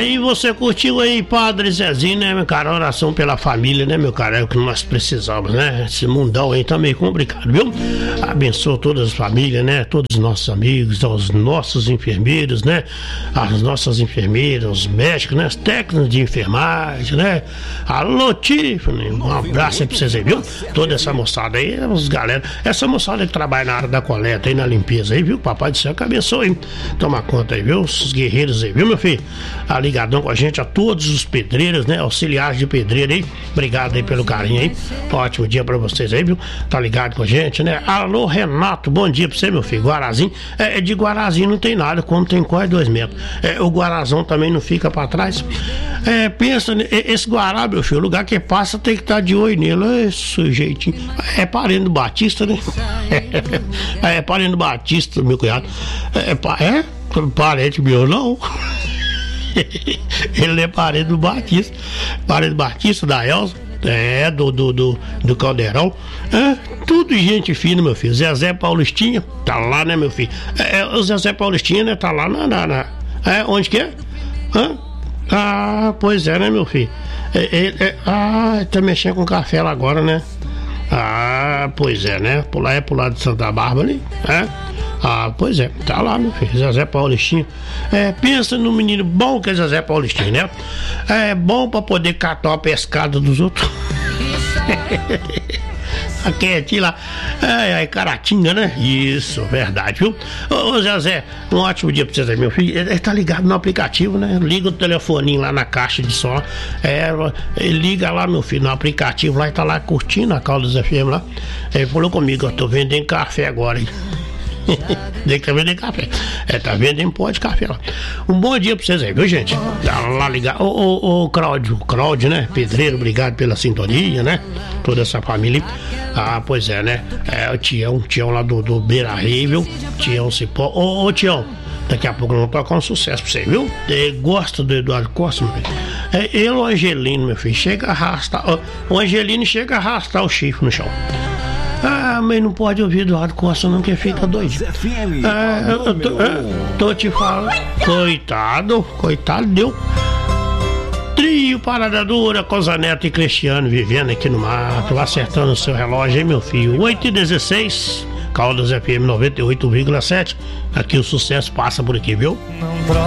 Aí você curtiu aí, Padre Zezinho, né, meu cara? Oração pela família, né, meu cara? É o que nós precisamos, né? Esse mundão aí tá meio complicado, viu? Abençoa todas as famílias, né? Todos os nossos amigos, os nossos enfermeiros, né? As nossas enfermeiras, os médicos, né? Os técnicos de enfermagem, né? Alô, Tiffany, um abraço aí pra vocês aí, viu? Toda essa moçada aí, os galera. Essa moçada que trabalha na área da coleta aí, na limpeza aí, viu? Papai do céu que abençoe, hein? Toma conta aí, viu? Os guerreiros aí, viu, meu filho? Tá ligadão com a gente, a todos os pedreiros, né? Auxiliares de pedreiro aí. Obrigado aí pelo carinho aí. Ótimo dia pra vocês aí, viu? Tá ligado com a gente, né? Alô, Renato, bom dia pra você, meu filho. Guarazinho. De Guarazinho não tem nada, como tem quase 2 metros. O Guarazão também não fica pra trás. Pensa, esse Guará, meu filho, o lugar que passa tem que estar de olho nele. Sujeitinho. É parente do Batista, né? É parente do Batista, meu cunhado. Parente meu, não. Ele é parente do Batista. Parente do Batista, da Elza. Do Caldeirão. Tudo gente fina, meu filho. Zezé Paulistinha, tá lá, né, meu filho? O Zezé Paulistinha, né, tá lá onde que é? Pois é, né, meu filho? Tá mexendo com café lá agora, né? Pois é, né? Pro lado de Santa Bárbara ali, pois é, tá lá, meu filho, Zezé Paulistinha. Pensa no menino bom que é Zezé Paulistinha, né? É bom pra poder catar a pescada dos outros. A quietinha lá. Caratinga, né? Isso, verdade, viu? Ô Zezé, um ótimo dia pra vocês aí, meu filho. Ele tá ligado no aplicativo, né? Liga o telefoninho lá na caixa de som. Ele liga lá, meu filho, no aplicativo lá e tá lá curtindo a Caldas FM lá. Ele falou comigo, eu tô vendendo café agora, hein? Tem que tá vendendo café. Tá vendendo pó de café lá. Um bom dia pra vocês aí, viu, gente? Tá lá ligado. Ô Cláudio, né? Pedreiro, obrigado pela sintonia, né? Toda essa família. Pois é, né? O Tião lá do Beira Rio, viu? Tião Cipó. Ô Tião, daqui a pouco eu vou tocar um sucesso pra você, viu? Gosta do Eduardo Costa, meu filho? Ele, o Angelino, meu filho, chega a arrastar. O Angelino chega a arrastar o chifre no chão. Mas não pode ouvir Eduardo Costa não, que fica doido. Tô te falando. Coitado, deu. Trio Parada Dura, Cosaneta e Cristiano vivendo aqui no mato, acertando o seu relógio, hein, meu filho? 8h16, Caldas FM 98,7. Aqui o sucesso passa por aqui, viu?